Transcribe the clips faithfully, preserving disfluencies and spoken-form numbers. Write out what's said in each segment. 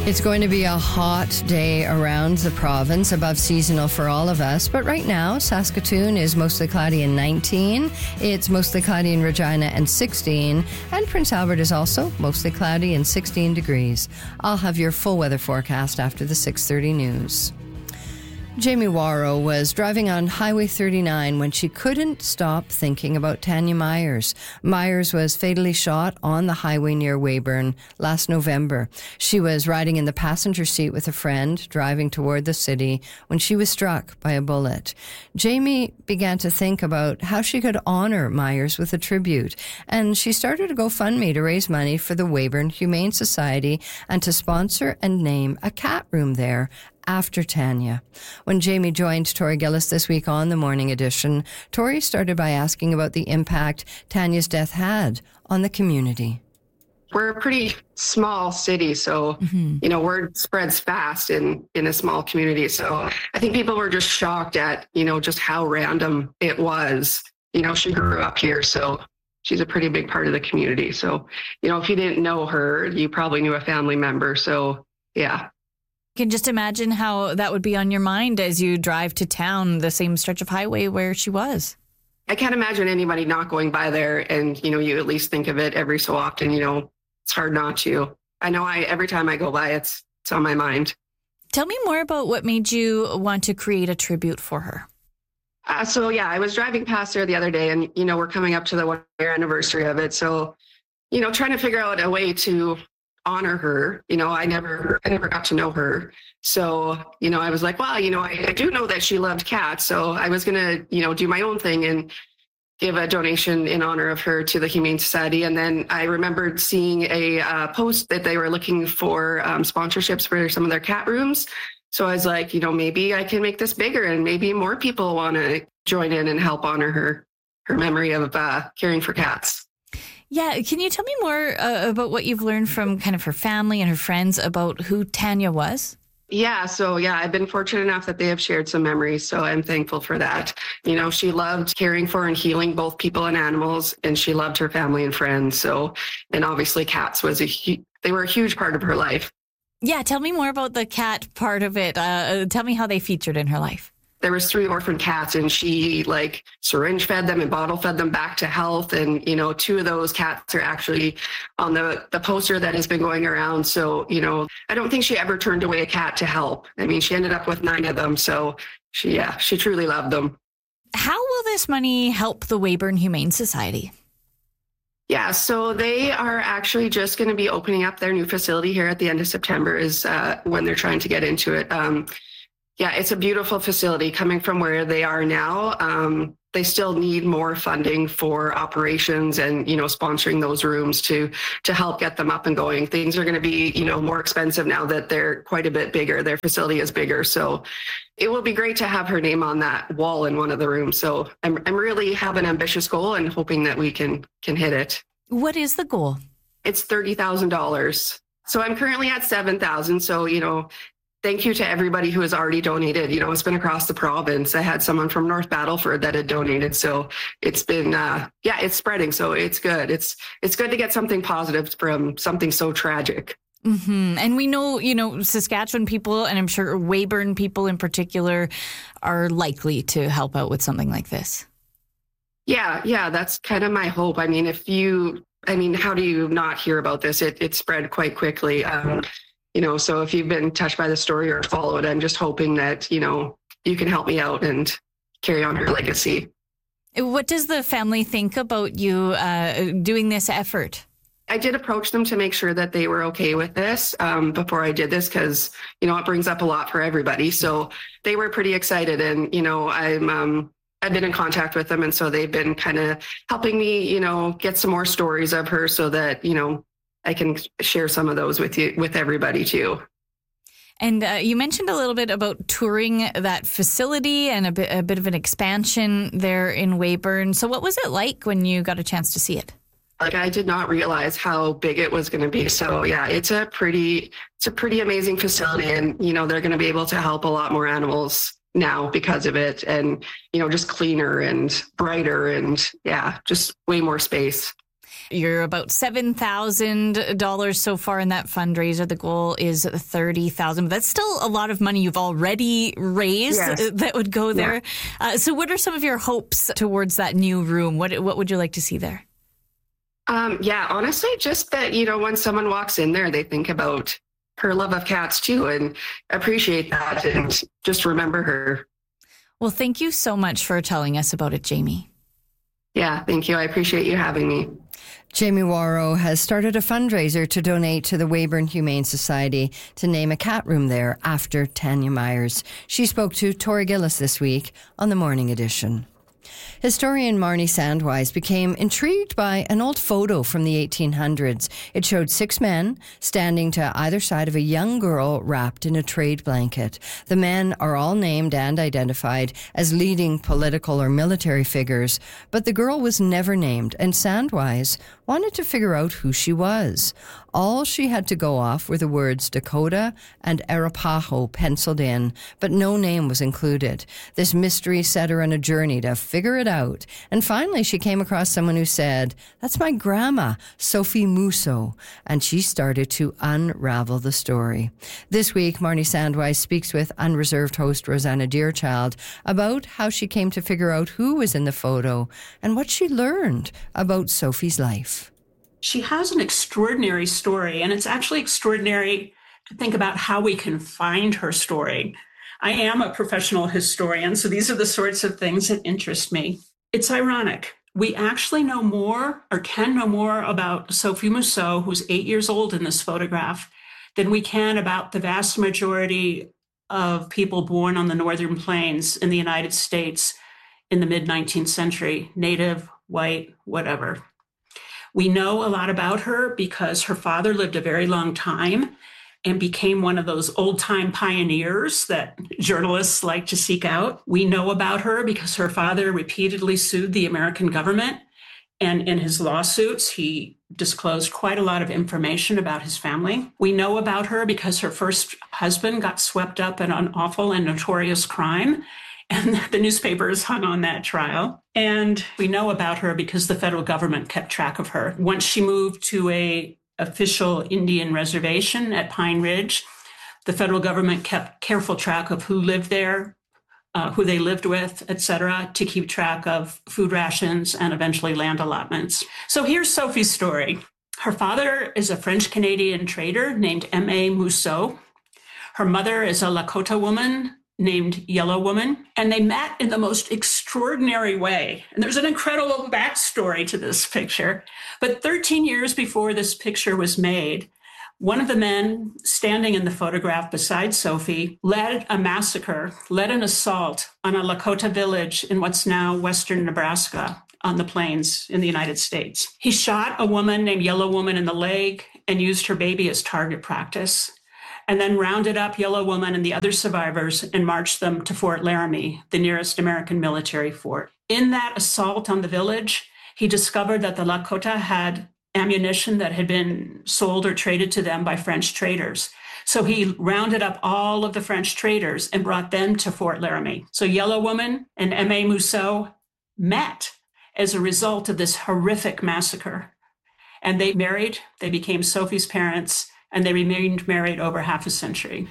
It's going to be a hot day around the province, above seasonal for all of us. But right now, Saskatoon is mostly cloudy and nineteen. It's mostly cloudy in Regina and sixteen. And Prince Albert is also mostly cloudy and sixteen degrees. I'll have your full weather forecast after the six thirty news. Jamie Warrow was driving on Highway thirty-nine when she couldn't stop thinking about Tanya Myers. Myers was fatally shot on the highway near Weyburn last November. She was riding in the passenger seat with a friend, driving toward the city, when she was struck by a bullet. Jamie began to think about how she could honor Myers with a tribute, and she started a GoFundMe to raise money for the Weyburn Humane Society and to sponsor and name a cat room there after Tanya. When Jamie joined Tori Gillis this week on the Morning Edition, Tori started by asking about the impact Tanya's death had on the community. We're a pretty small city, so, mm-hmm. you know, word spreads fast in, in a small community. So I think people were just shocked at, you know, just how random it was. You know, she grew up here, so she's a pretty big part of the community. So, you know, if you didn't know her, you probably knew a family member. So, yeah. You can just imagine how that would be on your mind as you drive to town, the same stretch of highway where she was. I can't imagine anybody not going by there, and, you know, you at least think of it every so often. You know, it's hard not to. I know I every time I go by, it's, it's on my mind. Tell me more about what made you want to create a tribute for her. Uh, so, yeah, I was driving past there the other day, and, you know, we're coming up to the one-year anniversary of it. So, you know, trying to figure out a way to honor her. You know, I never, I never got to know her. So, you know, I was like, well, you know, I, I do know that she loved cats. So I was going to, you know, do my own thing and give a donation in honor of her to the Humane Society. And then I remembered seeing a uh, post that they were looking for um, sponsorships for some of their cat rooms. So I was like, you know, maybe I can make this bigger and maybe more people want to join in and help honor her, her memory of uh, caring for cats. Yeah. Can you tell me more uh, about what you've learned from kind of her family and her friends about who Tanya was? Yeah. So, yeah, I've been fortunate enough that they have shared some memories. So I'm thankful for that. You know, she loved caring for and healing both people and animals, and she loved her family and friends. So, and obviously cats was a, hu- they were a huge part of her life. Yeah. Tell me more about the cat part of it. Uh, tell me how they featured in her life. There was three orphan cats, and she like syringe fed them and bottle fed them back to health. And, you know, two of those cats are actually on the, the poster that has been going around. So, you know, I don't think she ever turned away a cat to help. I mean, she ended up with nine of them. So she, yeah, she truly loved them. How will this money help the Weyburn Humane Society? Yeah, so they are actually just going to be opening up their new facility here at the end of September is uh, when they're trying to get into it. Um, Yeah, it's a beautiful facility coming from where they are now. Um, they still need more funding for operations and, you know, sponsoring those rooms to to help get them up and going. Things are going to be, you know, more expensive now that they're quite a bit bigger. Their facility is bigger. So it will be great to have her name on that wall in one of the rooms. So I'm I'm really have an ambitious goal and hoping that we can can hit it. What is the goal? It's thirty thousand dollars. So I'm currently at seven thousand. So, you know, thank you to everybody who has already donated. You know, it's been across the province. I had someone from North Battleford that had donated. So it's been, uh, yeah, it's spreading. So it's good. It's it's good to get something positive from something so tragic. Mm-hmm. And we know, you know, Saskatchewan people, and I'm sure Weyburn people in particular, are likely to help out with something like this. Yeah, yeah, that's kind of my hope. I mean, if you, I mean, how do you not hear about this? It, it spread quite quickly. Um, You know, so if you've been touched by the story or follow it, I'm just hoping that, you know, you can help me out and carry on her legacy. What does the family think about you uh, doing this effort? I did approach them to make sure that they were okay with this um, before I did this because, you know, it brings up a lot for everybody. So they were pretty excited. And, you know, I'm um, I've been in contact with them. And so they've been kind of helping me, you know, get some more stories of her so that, you know, I can share some of those with you, with everybody too. And uh, you mentioned a little bit about touring that facility and a bit, a bit of an expansion there in Weyburn. So what was it like when you got a chance to see it? Like, I did not realize how big it was going to be. So yeah, it's a pretty, it's a pretty amazing facility, and, you know, they're going to be able to help a lot more animals now because of it, and, you know, just cleaner and brighter and yeah, just way more space. You're about seven thousand dollars so far in that fundraiser. The goal is thirty thousand dollars. That's still a lot of money you've already raised yes. that would go there. Yeah. Uh, so what are some of your hopes towards that new room? What What would you like to see there? Um, yeah, honestly, just that, you know, when someone walks in there, they think about her love of cats too and appreciate that and just remember her. Well, thank you so much for telling us about it, Jamie. Yeah, thank you. I appreciate you having me. Jamie Warrow has started a fundraiser to donate to the Weyburn Humane Society to name a cat room there after Tanya Myers. She spoke to Tori Gillis this week on the Morning Edition. Historian Marnie Sandwise became intrigued by an old photo from the eighteen hundreds. It showed six men standing to either side of a young girl wrapped in a trade blanket. The men are all named and identified as leading political or military figures, but the girl was never named, and Sandwise wanted to figure out who she was. All she had to go off were the words Dakota and Arapaho penciled in, but no name was included. This mystery set her on a journey to figure it out. And finally, she came across someone who said, "That's my grandma, Sophie Musso." And she started to unravel the story. This week, Marnie Sandwise speaks with Unreserved host Rosanna Deerchild about how she came to figure out who was in the photo and what she learned about Sophie's life. She has an extraordinary story, and it's actually extraordinary to think about how we can find her story. I am a professional historian, so these are the sorts of things that interest me. It's ironic. We actually know more, or can know more, about Sophie Musso, who's eight years old in this photograph, than we can about the vast majority of people born on the Northern Plains in the United States in the mid-nineteenth century, native, white, whatever. We know a lot about her because her father lived a very long time and became one of those old-time pioneers that journalists like to seek out. We know about her because her father repeatedly sued the American government, and in his lawsuits, he disclosed quite a lot of information about his family. We know about her because her first husband got swept up in an awful and notorious crime, and the newspapers hung on that trial. And we know about her because the federal government kept track of her. Once she moved to a official Indian reservation at Pine Ridge, the federal government kept careful track of who lived there, uh, who they lived with, et cetera, to keep track of food rations and eventually land allotments. So here's Sophie's story. Her father is a French-Canadian trader named M A Musso. Her mother is a Lakota woman named Yellow Woman, and they met in the most extraordinary way. And there's an incredible backstory to this picture. But thirteen years before this picture was made, one of the men standing in the photograph beside Sophie led a massacre, led an assault on a Lakota village in what's now western Nebraska on the plains in the United States. He shot a woman named Yellow Woman in the leg and used her baby as target practice, and then rounded up Yellow Woman and the other survivors and marched them to Fort Laramie, the nearest American military fort. In that assault on the village, he discovered that the Lakota had ammunition that had been sold or traded to them by French traders. So he rounded up all of the French traders and brought them to Fort Laramie. So Yellow Woman and M A Musso met as a result of this horrific massacre. And they married, they became Sophie's parents, and they remained married over half a century.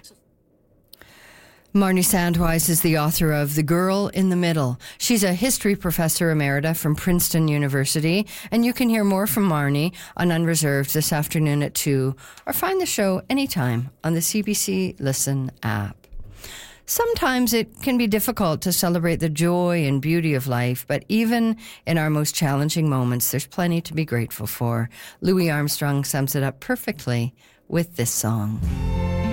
Marnie Sandwise is the author of The Girl in the Middle. She's a history professor emerita from Princeton University, and you can hear more from Marnie on Unreserved this afternoon at two, or find the show anytime on the C B C Listen app. Sometimes it can be difficult to celebrate the joy and beauty of life, but even in our most challenging moments, there's plenty to be grateful for. Louis Armstrong sums it up perfectly with this song.